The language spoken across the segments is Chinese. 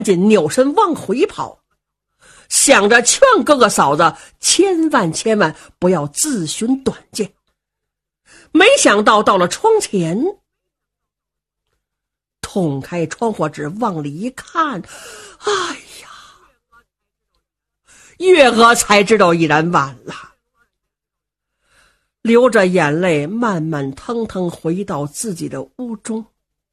紧扭身往回跑，想着劝哥哥嫂子千万不要自寻短见。没想到到了窗前，捅开窗户纸往里一看，哎呀，月娥才知道已然晚了，流着眼泪慢慢腾腾回到自己的屋中。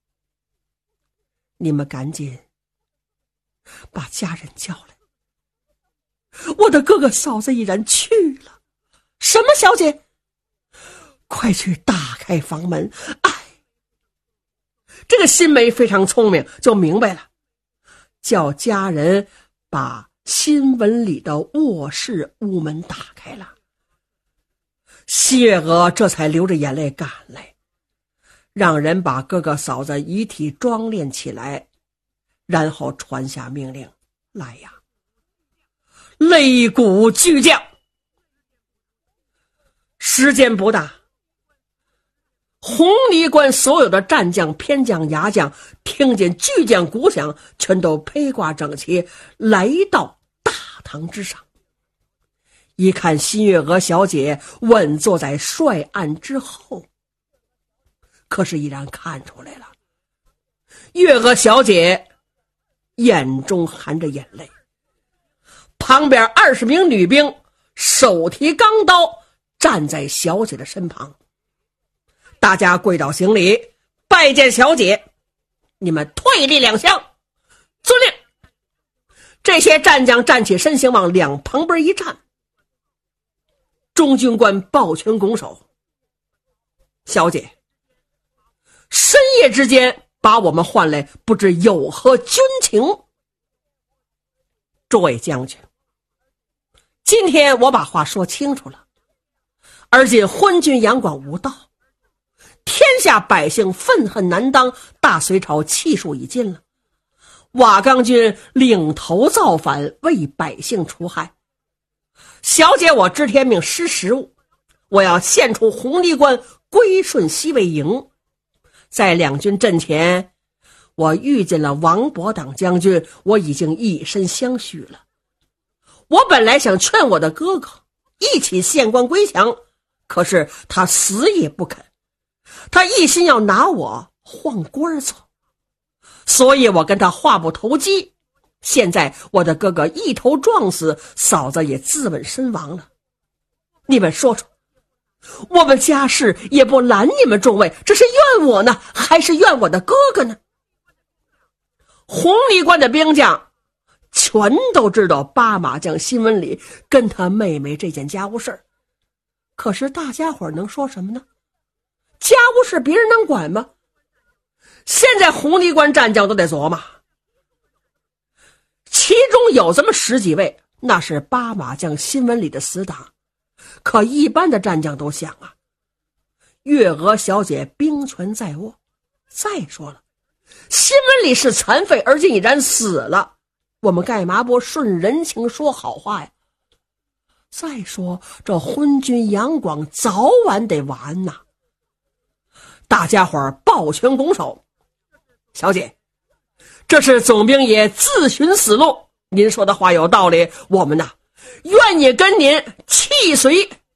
你们赶紧把家人叫来，我的哥哥嫂子已然去了。什么小姐？快去打开房门。哎，这个新梅非常聪明，就明白了，叫家人把新闻里的卧室屋门打开了。西月娥这才流着眼泪赶来，让人把哥哥嫂子遗体装殓起来，然后传下命令，来呀，擂鼓巨将。时间不大，红泥关所有的战将、偏将、牙将听见巨将鼓响，全都披挂整齐，来到大堂之上。一看新月娥小姐稳坐在帅案之后，可是已然看出来了，月娥小姐眼中含着眼泪，旁边20名女兵手提钢刀站在小姐的身旁。大家跪倒行礼，拜见小姐，你们退立2厢。遵令。这些战将站起身形，往两旁边一站。中军官抱拳拱手，小姐，深夜之间把我们唤来，不知有何军情？诸位将军，今天我把话说清楚了，而今昏君杨广无道，天下百姓愤恨难当，大隋朝气数已尽了。瓦岗军领头造反，为百姓除害。小姐我知天命失时务，我要献出红泥关，归顺西魏营。在两军阵前，我遇见了王伯党将军，我已经以身相许了。我本来想劝我的哥哥一起献官归降，可是他死也不肯，他一心要拿我换官走，所以我跟他话不投机。现在我的哥哥一头撞死，嫂子也自刎身亡了。你们说说，我们家事也不拦你们众位，这是怨我呢，还是怨我的哥哥呢？红泥关的兵将全都知道八马将新闻里跟他妹妹这件家务事，可是大家伙能说什么呢？家务事别人能管吗？现在红泥关战将都得琢磨，其中有这么10几位，那是八马将新闻里的死党，可一般的战将都想啊，月娥小姐兵权在握，再说了，新闻里是残废，而今已然死了，我们干嘛不顺人情说好话呀？再说这昏君杨广早晚得完呐。大家伙儿抱拳拱手，小姐，这是总兵爷自寻死路，您说的话有道理，我们呐愿意跟您弃隋